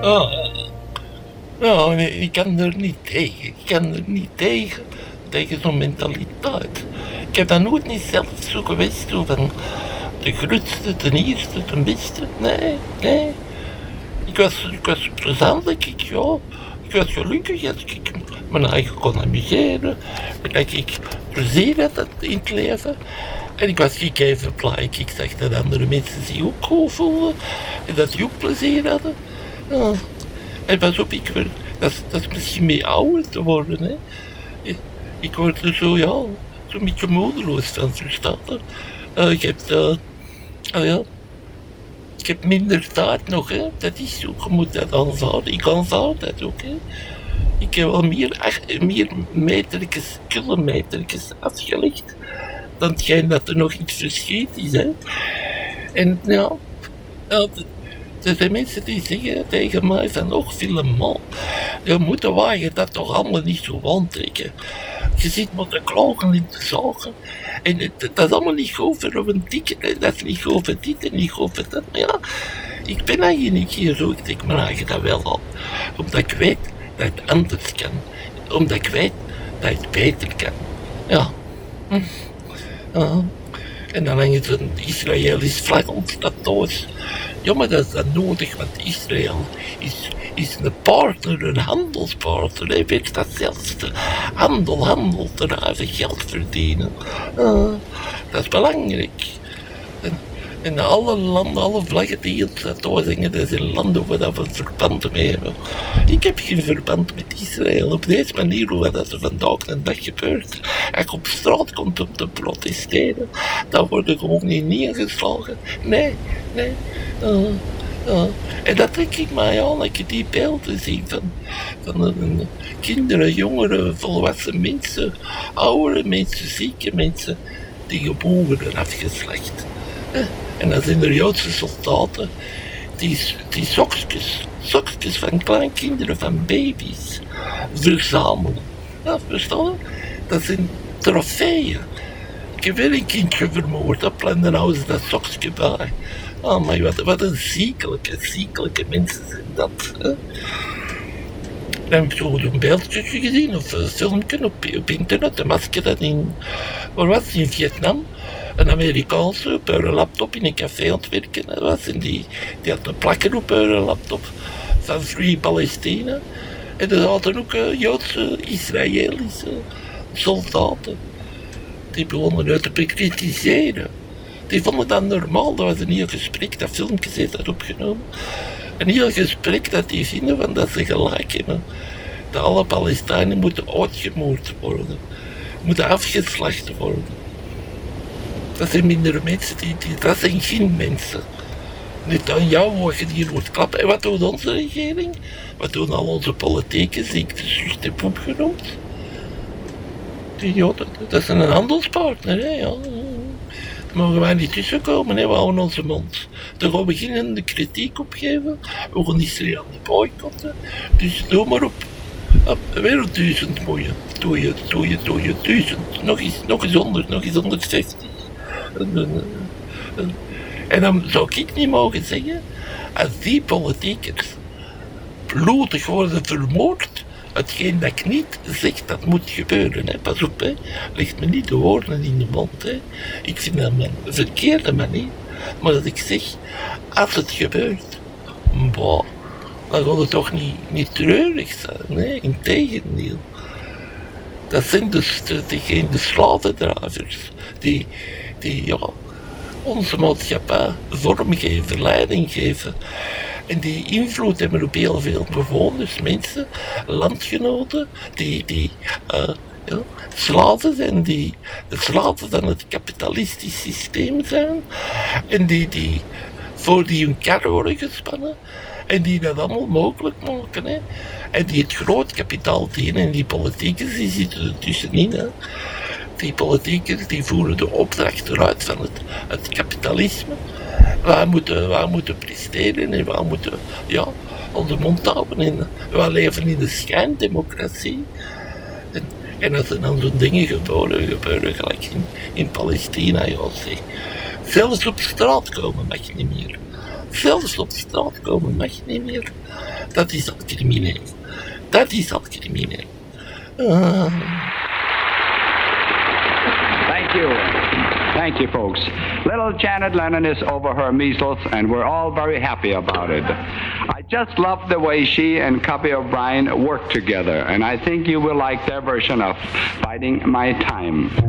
Ah, nou, nee, ik kan er niet tegen. Ik kan er niet tegen. Tegen zo'n mentaliteit. Ik heb dat nooit niet zelf zo geweest. Zo van de grootste, de eerste, de beste. Nee, nee. Ik was plezant, denk ik, ja. Ik was gelukkig als ik me eigen kon amuseren. En dat ik plezier had in het leven. En ik was even blij. Ik zag dat andere mensen zich ook goed voelden. En dat die ook plezier hadden. Ja. En pas op, dat is misschien mee ouder te worden, hè. Ik word er zo, ja, zo'n beetje moedeloos van, verstaat je? Ik heb minder tijd nog, hè. Dat is zo, je moet dat aanvaarden. Ik aanvaard dat ook, hè. Ik heb wel meer kilometertjes afgelegd dan hetgeen dat er nog iets verschiet is, hè. En ja, er zijn mensen die zeggen tegen mij van, och Filemon, je moet de wagen dat toch allemaal niet zo aantrekken. Je zit met de klagen in de zagen. En dat is allemaal niet goed voor een dikke, dat is niet goed voor dit en niet goed voor dat. Maar ja, ik ben eigenlijk hier zo, ik trek mijn eigen dat wel aan. Omdat ik weet dat het anders kan. Omdat ik weet dat het beter kan. Ja. En dan hangt er een Israëlisch vlag op dat thuis. Ja, maar dat is dan nodig, want Israël is een partner, een handelspartner. Hij weet datzelfde. Handel, ten geld verdienen. Dat is belangrijk. En alle landen, alle vlaggen die hier staan zingen, dat zijn landen waar we verband mee hebben. Ik heb geen verband met Israël. Op deze manier, hoe dat er vandaag de dag gebeurt. Als je op straat komt om te protesteren, dan word je gewoon niet neergeslagen. Nee. En dat trek ik mij aan, als je die beelden ziet van kinderen, jongeren, volwassen mensen, oudere mensen, zieke mensen, die geboren worden afgeslacht. En dan zijn er Joodse soldaten die sokjes van kleinkinderen, van baby's, verzamelen. Ja, verstaan je? Dat zijn trofeeën. Ik heb wel een kindje vermoord, op plan houden ze dat sokje bij. Oh my, wat een ziekelijke mensen zijn dat. Hè? Dan heb ik zo een beeldje gezien, of een filmpje op internet, een masker dat waar was het, in Vietnam? Een Amerikaanse op haar laptop in een café aan het werken was. En die had een plakker op haar laptop van Free Palestina. En er zaten ook Joodse, Israëlische soldaten. Die begonnen uit te bekritiseren. Die vonden dat normaal, dat was een heel gesprek, dat filmpje heeft dat opgenomen. Een heel gesprek dat die vinden van dat ze gelijk hebben. Dat alle Palestijnen moeten uitgemoord worden. Moeten afgeslacht worden. Dat zijn mindere mensen, dat zijn geen mensen. Niet aan jou wat je hier wordt klappen. En wat doet onze regering? Wat doen al onze politieke ziektes, juist de poep genoemd? Dat is een handelspartner, hè, ja. Daar mogen wij niet tussenkomen, hè. We houden onze mond. Daar gaan we beginnen de kritiek op geven. We gaan Israël niet boycotten. Dus doe maar op. Weer 1000 mooie. Doe je 1000. Nog eens 100, nog eens 150. En dan zou ik niet mogen zeggen, als die politiekers bloedig worden vermoord, hetgeen dat ik niet zeg dat moet gebeuren, hè. Pas op, hè. Leg me niet de woorden in de mond, hè. Ik vind dat een verkeerde manier, maar dat ik zeg, als het gebeurt, dan gaat het toch niet treurig zijn, hè. Integendeel. Dat zijn dus de slavendrijvers die onze maatschappij vormgeven, leiding geven. En die invloed hebben op heel veel bewoners, mensen, landgenoten, die slaven zijn, die slaven van het kapitalistisch systeem zijn. En die voor die hun kar worden gespannen. En die dat allemaal mogelijk maken. Hè. En die het groot kapitaal dienen. En die politiekers die zitten er tussenin. Hè. Die politiekers die voeren de opdracht eruit van het kapitalisme. Wij moeten presteren en wij moeten onze mond houden. En wij leven in de schijndemocratie. En als er dan zo'n dingen gebeuren gelijk in Palestina, ja zeg. Zelfs op straat komen mag je niet meer. Zelfs op straat komen mag je niet meer. Dat is al crimineel. Dat is al crimineel. Thank you. Thank you, folks. Little Janet Lennon is over her measles, and we're all very happy about it. I just love the way she and Cubby O'Brien work together, and I think you will like their version of Biding My Time.